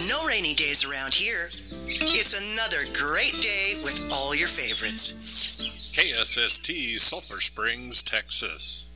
No rainy days around here. It's another great day with all your favorites. KSST, Sulphur Springs, Texas.